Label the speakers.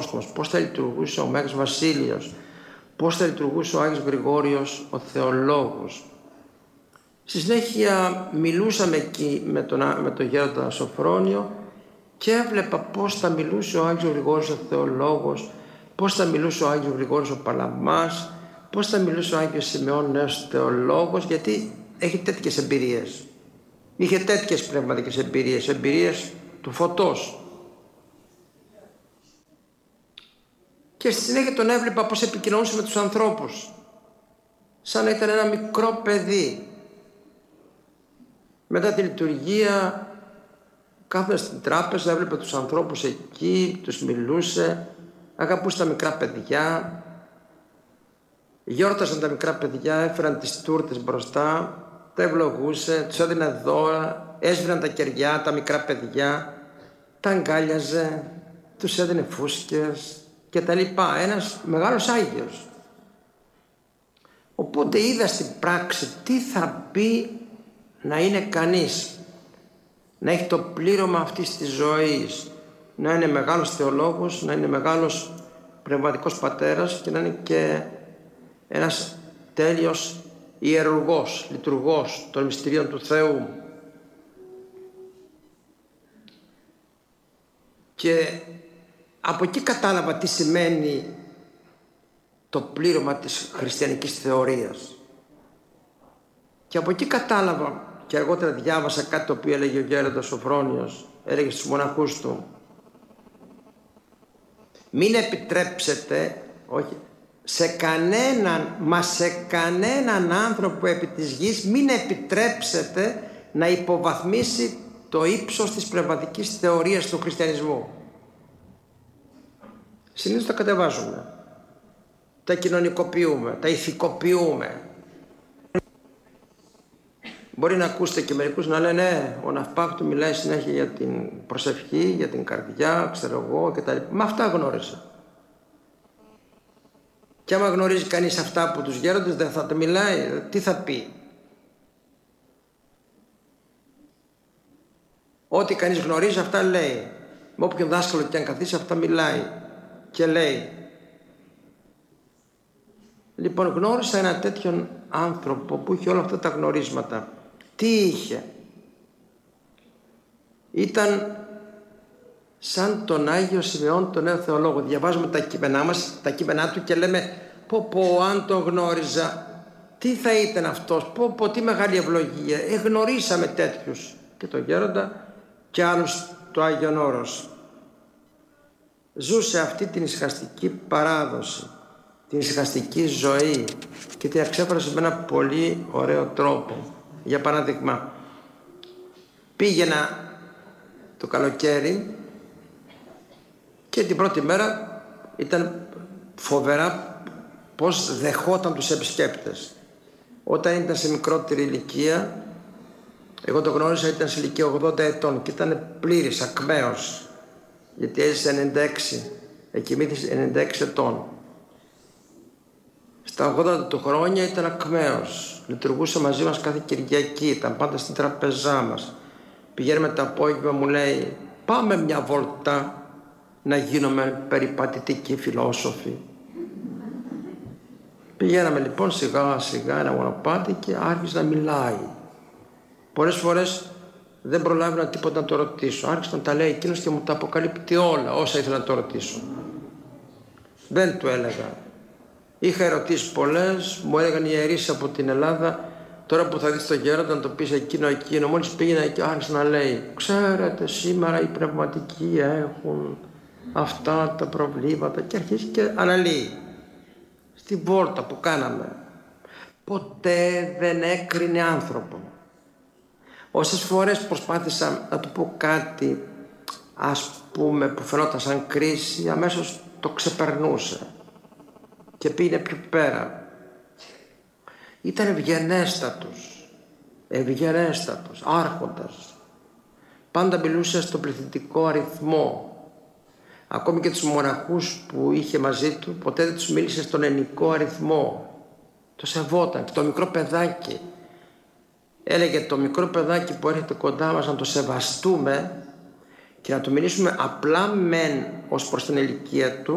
Speaker 1: Κόσμος, πώς θα λειτουργούσε ο Μέγας Βασίλειος, πώς θα λειτουργούσε ο Άγιος Γρηγόριος ο Θεολόγος. Στη συνέχεια μιλούσαμε εκεί με τον Γέροντα Σωφρόνιο και έβλεπα πώς θα μιλούσε ο Άγιος Γρηγόριος ο Θεολόγος, πώς θα μιλούσε ο Άγιος Γρηγόριος ο Παλαμάς, πώς θα μιλούσε ο Άγιος Σιμεών Νέος Θεολόγος, γιατί έχει τέτοιες εμπειρίες. Είχε τέτοιες πνευματικές εμπειρίες, εμπειρίες του φωτός. Και στη συνέχεια τον έβλεπα πώς επικοινωνούσε με τους ανθρώπους, σαν να ήταν ένα μικρό παιδί. Μετά τη λειτουργία κάθονταν στην τράπεζα, έβλεπε τους ανθρώπους εκεί, τους μιλούσε, αγαπούσε τα μικρά παιδιά, γιόρταζαν τα μικρά παιδιά, έφεραν τις τούρτες μπροστά, τα ευλογούσε, τους έδινε δώρα, έσβηναν τα κεριά τα μικρά παιδιά, τα αγκάλιαζε, τους έδινε φούσκες και τα λοιπά. Ένας μεγάλος Άγιος. Οπότε είδα στην πράξη τι θα πει να είναι κανείς, να έχει το πλήρωμα αυτής της ζωής, να είναι μεγάλος θεολόγος, να είναι μεγάλος πνευματικός πατέρας και να είναι και ένας τέλειος ιερουργός, λειτουργός των μυστηρίων του Θεού. Και από εκεί κατάλαβα τι σημαίνει το πλήρωμα της χριστιανικής θεωρίας. Και από εκεί κατάλαβα και αργότερα διάβασα κάτι το οποίο έλεγε ο Γέροντας Σωφρόνιος, έλεγε στους μοναχούς του: μην επιτρέψετε, όχι, σε κανέναν άνθρωπο επί της γης μην επιτρέψετε να υποβαθμίσει το ύψος της πνευματικής θεωρίας του χριστιανισμού. Συνήθως τα κατεβάζουμε, τα κοινωνικοποιούμε, τα ηθικοποιούμε. Μπορεί να ακούσετε και μερικούς να λένε ο Ναυπάκτου μιλάει συνέχεια για την προσευχή, για την καρδιά, ξέρω εγώ κτλ. Μα αυτά γνώρισα. Και άμα γνωρίζει κανείς αυτά από τους γέροντες, δεν θα τα μιλάει, τι θα πει? Ό,τι κανείς γνωρίζει αυτά λέει. Με όποιον δάσκαλο και αν καθίσει αυτά μιλάει και λέει. Λοιπόν, γνώρισα έναν τέτοιον άνθρωπο που είχε όλα αυτά τα γνωρίσματα. Τι είχε? Ήταν σαν τον Άγιο Σιμεών τον Νέο Θεολόγο. Διαβάζουμε τα κείμενά μας, τα κείμενά του και λέμε πω αν τον γνώριζα, τι θα ήταν αυτός, τι μεγάλη ευλογία. Γνωρίσαμε τέτοιους, και τον Γέροντα και άλλους του Άγιον Όρος. Ζούσε αυτή την ησυχαστική παράδοση, την ησυχαστική ζωή και την εξέφρασε με ένα πολύ ωραίο τρόπο. Για παράδειγμα, πήγαινα το καλοκαίρι και την πρώτη μέρα ήταν φοβερά πώς δεχόταν τους επισκέπτες. Όταν ήταν σε μικρότερη ηλικία, εγώ το γνώρισα, ήταν σε ηλικία 80 ετών και ήταν πλήρης, ακμαίος, γιατί έζησε 96, εκοιμήθησε 96 ετών. Στα 80 του χρόνια ήταν ακμαίος, λειτουργούσε μαζί μας κάθε Κυριακή, ήταν πάντα στην τραπεζά μας. Πηγαίνουμε το απόγευμα, μου λέει πάμε μια βόλτα να γίνουμε περιπατητικοί φιλόσοφοι. Πηγαίναμε λοιπόν σιγά σιγά ένα μονοπάτι και άρχισε να μιλάει. Πολλές φορές δεν προλάβαινα τίποτα να το ρωτήσω. Άρχισε να τα λέει εκείνος και μου τα αποκαλύπτει όλα όσα ήθελα να το ρωτήσω. Δεν του έλεγα. Είχα ερωτήσεις πολλές, μου έλεγαν οι ιερείς από την Ελλάδα, τώρα που θα δεις τον Γέροντα να το πεις εκείνο. Μόλις πήγαινα και άρχισε να λέει, ξέρετε σήμερα οι πνευματικοί έχουν αυτά τα προβλήματα, και αρχίζει και αναλύει. Στη βόλτα που κάναμε ποτέ δεν έκρινε άνθρωπο. Όσες φορές προσπάθησα να του πω κάτι, ας πούμε, που φαινόταν σαν κρίση, αμέσως το ξεπερνούσε και πήγαινε πιο πέρα. Ήταν ευγενέστατος, άρχοντας. Πάντα μιλούσε στον πληθυντικό αριθμό. Ακόμη και τους μοναχούς που είχε μαζί του, ποτέ δεν τους μίλησε στον ενικό αριθμό. Το σεβόταν. Και το μικρό παιδάκι, έλεγε το μικρό παιδάκι που έρχεται κοντά μας να το σεβαστούμε και να του μιλήσουμε απλά μεν ως προς την ηλικία του,